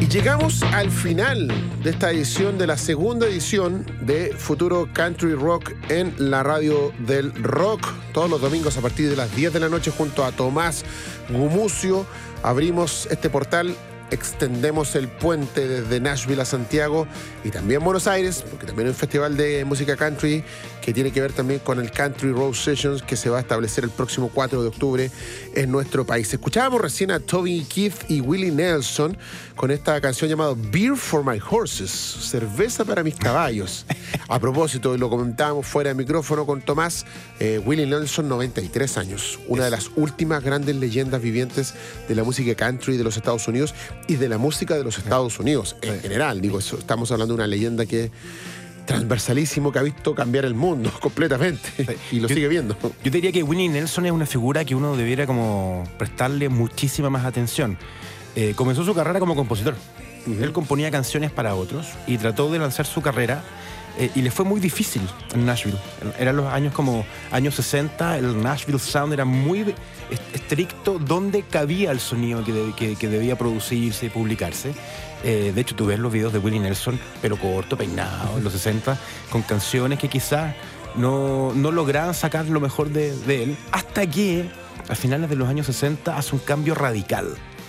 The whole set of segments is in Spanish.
llegamos al final de esta edición, de la segunda edición de Futuro Country Rock en la radio del rock. Todos los domingos a partir de las 10 de la noche junto a Tomás Gumucio abrimos este portal, extendemos el puente desde Nashville a Santiago y también Buenos Aires, porque también hay un festival de música country que tiene que ver también con el Country Road Sessions que se va a establecer el próximo 4 de octubre en nuestro país. Escuchábamos recién a Toby Keith y Willie Nelson con esta canción llamada Beer for My Horses, cerveza para mis caballos. A propósito, lo comentábamos fuera de micrófono con Tomás, Willie Nelson, 93 años, una de las últimas grandes leyendas vivientes de la música country de los Estados Unidos y de la música de los Estados Unidos en general. Digo, estamos hablando de una leyenda que transversalísimo, que ha visto cambiar el mundo completamente y lo sigue viendo. Yo diría que Willie Nelson es una figura que uno debiera como prestarle muchísima más atención. Comenzó su carrera como compositor. Él componía canciones para otros y trató de lanzar su carrera y le fue muy difícil en Nashville. Eran los años como años 60, el Nashville Sound era muy estricto donde cabía el sonido que debía producirse y publicarse. De hecho, tú ves los videos de Willie Nelson, pero corto, peinado, en los 60, con canciones que quizás no lograban sacar lo mejor de él, hasta que a finales de los años 60 hace un cambio radical.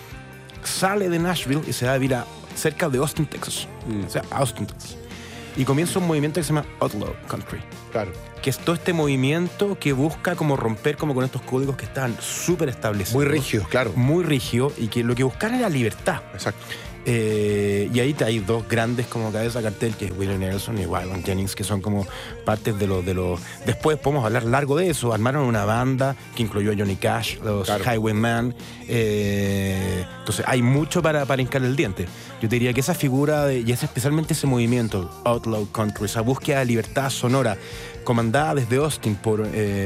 Sale de Nashville y se va a vivir cerca de Austin, Texas. O sea, Austin, Texas. Y comienza un movimiento que se llama Outlaw Country. Claro. Que es todo este movimiento que busca como romper como con estos códigos que estaban súper establecidos. Muy rígidos, claro. Muy rígidos, y que lo que buscan era libertad. Exacto. Y ahí hay dos grandes como cabeza de cartel, que es Willie Nelson y Waylon Jennings, que son como partes de los... Después podemos hablar largo de eso. Armaron una banda que incluyó a Johnny Cash, los Highwaymen. Entonces hay mucho para hincarle el diente. Yo te diría que esa figura, y es especialmente ese movimiento, Outlaw Country, esa búsqueda de libertad sonora, comandada desde Austin por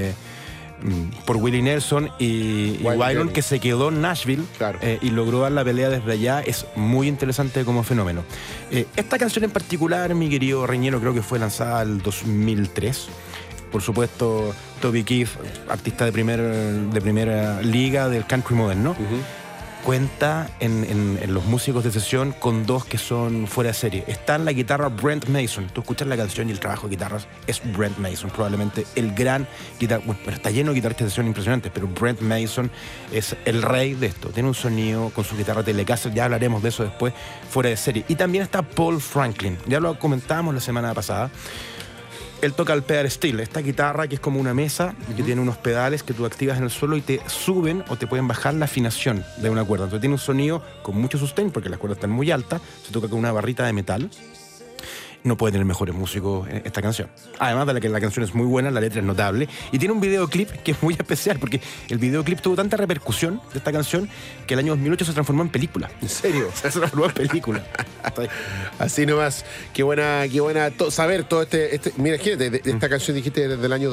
Willie Nelson y Waylon, que se quedó en Nashville, claro, y logró dar la pelea desde allá, es muy interesante como fenómeno. Esta canción en particular, mi querido Reñero, creo que fue lanzada en el 2003. Por supuesto, Toby Keith, artista de primera liga del country moderno, cuenta en los músicos de sesión con dos que son fuera de serie. Está en la guitarra Brent Mason. Tú escuchas la canción y el trabajo de guitarras es Brent Mason, probablemente el gran guitarrista. Bueno, pero está lleno de guitarristas de sesión impresionantes, pero Brent Mason es el rey de esto. Tiene un sonido con su guitarra Telecaster, ya hablaremos de eso después, fuera de serie. Y también está Paul Franklin, ya lo comentábamos la semana pasada. Él toca el pedal steel, esta guitarra que es como una mesa que tiene unos pedales que tú activas en el suelo y te suben o te pueden bajar la afinación de una cuerda. Entonces tiene un sonido con mucho sustain porque las cuerdas están muy altas, se toca con una barrita de metal. No puede tener mejores músicos esta canción. Además de la que la canción es muy buena, la letra es notable y tiene un videoclip que es muy especial porque el videoclip tuvo tanta repercusión de esta canción que el año 2008 se transformó en película. ¿En serio? Se transformó en película. Así nomás. Qué buena saber todo este. Mira, imagínate, esta canción dijiste desde el año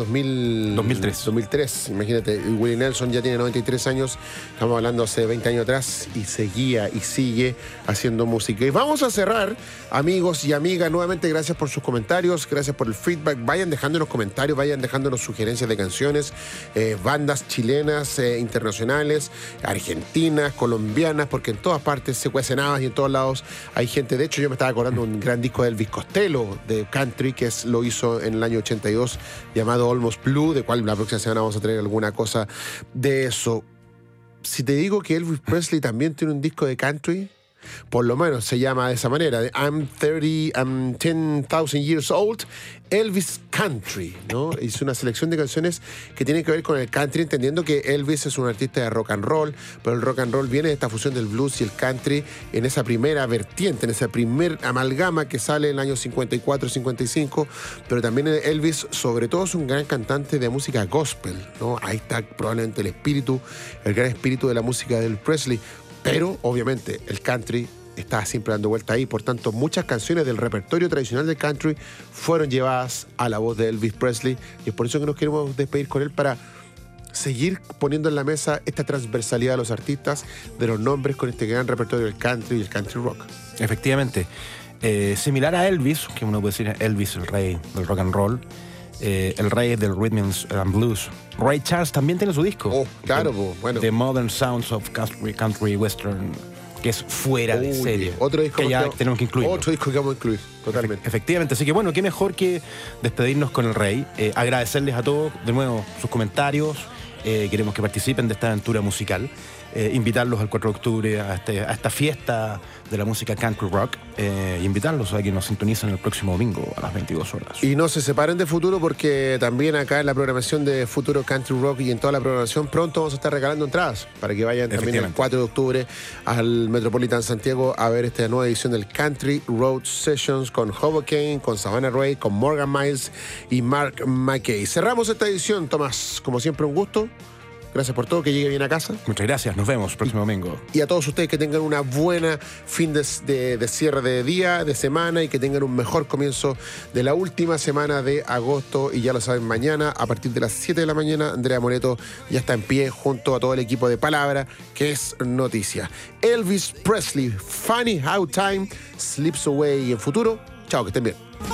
2003. Imagínate, Willie Nelson ya tiene 93 años, estamos hablando hace 20 años atrás, y seguía y sigue haciendo música. Y vamos a cerrar, amigos y amigas, nuevamente gracias por sus comentarios, gracias por el feedback. Vayan dejándonos comentarios, vayan dejándonos sugerencias de canciones, bandas chilenas, internacionales, argentinas, colombianas, porque en todas partes se cuecen habas y en todos lados hay gente. De hecho, yo me estaba acordando de un gran disco de Elvis Costello de country que lo hizo en el año 82 llamado Almost Blue, de cual la próxima semana vamos a tener alguna cosa de eso. Si te digo que Elvis Presley también tiene un disco de country, por lo menos se llama de esa manera, de I'm 10,000 years old, Elvis Country, ¿no? Es una selección de canciones que tienen que ver con el country, entendiendo que Elvis es un artista de rock and roll, pero el rock and roll viene de esta fusión del blues y el country en esa primera vertiente, en esa primer amalgama que sale en el año 54-55, pero también Elvis, sobre todo, es un gran cantante de música gospel, ¿no? Ahí está probablemente el gran espíritu de la música del Presley. Pero, obviamente, el country está siempre dando vuelta ahí. Por tanto, muchas canciones del repertorio tradicional del country fueron llevadas a la voz de Elvis Presley. Y es por eso que nos queremos despedir con él, para seguir poniendo en la mesa esta transversalidad de los artistas, de los nombres con este gran repertorio del country y el country rock. Efectivamente. Similar a Elvis, que uno puede decir Elvis, el rey del rock and roll, el rey del rhythm and blues. Ray Charles también tiene su disco. Oh, claro, bueno. The Modern Sounds of Country Western que es fuera de serie. Otro disco que ya tenemos que incluir. Otro disco que vamos a incluir, totalmente. Efectivamente, así que bueno, qué mejor que despedirnos con el Rey. Agradecerles a todos de nuevo sus comentarios. Queremos que participen de esta aventura musical. Invitarlos al 4 de octubre a esta fiesta de la música country rock. Invitarlos a que nos sintonicen el próximo domingo a las 22 horas. Y no se separen de Futuro, porque también acá en la programación de Futuro Country Rock y en toda la programación pronto vamos a estar regalando entradas para que vayan también el 4 de octubre al Metropolitan Santiago a ver esta nueva edición del Country Road Sessions con Hoboken, con Savannah Ray, con Morgan Miles y Mark McKay. Cerramos esta edición, Tomás. Como siempre, un gusto. Gracias por todo, que llegue bien a casa. Muchas gracias, nos vemos el próximo domingo. Y a todos ustedes que tengan una buena fin de cierre de día, de semana, y que tengan un mejor comienzo de la última semana de agosto. Y ya lo saben, mañana a partir de las 7 de la mañana, Andrea Moreto ya está en pie junto a todo el equipo de Palabra, que es noticia. Elvis Presley, Funny How Time Slips Away. Y en Futuro, chao, que estén bien.